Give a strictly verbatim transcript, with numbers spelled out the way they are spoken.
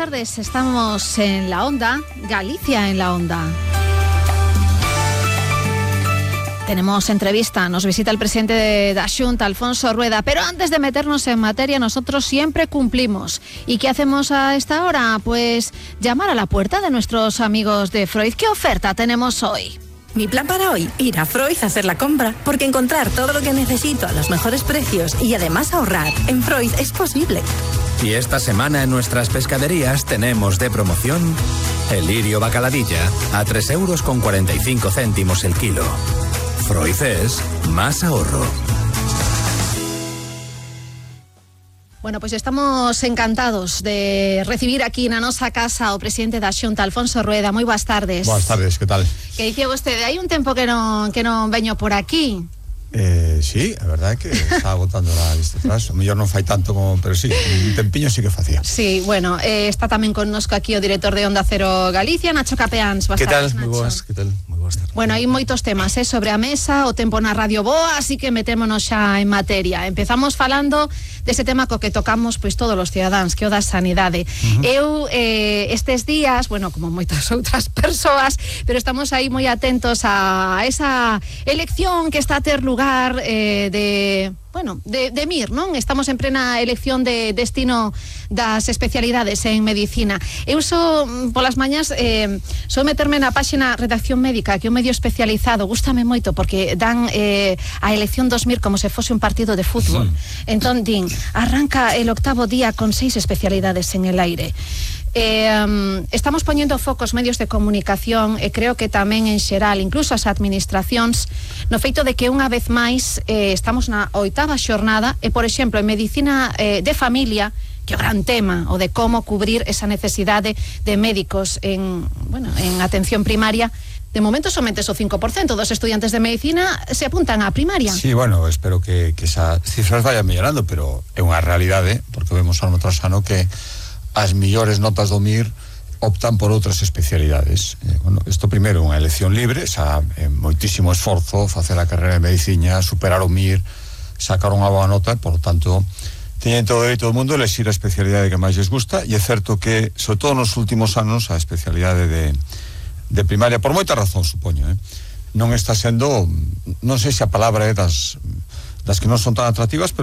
tardes, estamos en la onda, Galicia en la onda. Tenemos entrevista, nos visita el presidente de da Xunta, Alfonso Rueda, pero antes de meternos en materia, nosotros siempre cumplimos. ¿Y qué hacemos a esta hora? Pues llamar a la puerta de nuestros amigos de Freud. ¿Qué oferta tenemos hoy? Mi plan para hoy, ir a Freud a hacer la compra, porque encontrar todo lo que necesito a los mejores precios y además ahorrar en Freud es posible. Y esta semana en nuestras pescaderías tenemos de promoción el lirio bacaladilla a tres euros con cuarenta y cinco céntimos el kilo. Freud es más ahorro. Bueno, pues estamos encantados de recibir aquí na nosa casa o presidente da Xunta, Alfonso Rueda. Moi boas tardes. Boas tardes, que tal? Que dice vostede, hai un tempo que non que non veño por aquí. Eh, sí, a verdade é que estaba botando la lista atrás. O mellor non fai tanto como, pero sí, un tempiño sí que facía. Sí, bueno, eh, está tamén connosco aquí o director de Onda Cero Galicia, Nacho Capeáns. Que tal? Moi boas, que tal? Moi boas tardes. Bueno, hai moitos temas eh, sobre a mesa, o tempo na Radio Boa, así que metémonos xa en materia. Empezamos falando dese tema co que tocamos pois todos os cidadáns, que o da sanidade. Uh-huh. Eu eh, estes días, bueno, como moitas outras persoas, pero estamos aí moi atentos a esa elección que está a ter lugar eh, de, bueno, de, de M I R, non? Estamos en plena elección de destino das especialidades en medicina. Eu so, polas mañas, eh, so meterme na páxina Redacción Médica, que é un medio especializado, gústame moito, porque dan eh, a elección dos M I R como se fose un partido de fútbol. Sí. Entón, din, arranca el octavo día con seis especialidades en el aire. Eh, um, estamos poñendo focos medios de comunicación e creo que tamén en xeral, incluso as administracións, no feito de que unha vez máis eh, estamos na oitava xornada e, por exemplo, en medicina eh, de familia, que é o gran tema, o de como cubrir esa necesidade de médicos en, bueno, en atención primaria. De momento somente o cinco por cento dos estudiantes de medicina se apuntan á primaria. Sí, bueno, espero que, que esas cifras vayan mellorando, pero é unha realidade, porque vemos ano tras ano que as millores notas do M I R optan por outras especialidades. Eh, bueno, isto primeiro unha elección libre, xa é moitísimo esforzo facer a carreira de medicina, superar o M I R, sacar unha boa nota, por tanto, teñen todo o dereito do mundo a elegir a especialidade que máis les gusta, e é certo que, sobre todo nos últimos anos, a especialidade de, de primaria, por moita razón, supoño, eh, non está sendo, non sei se a palabra é das, das que non son tan atractivas, pero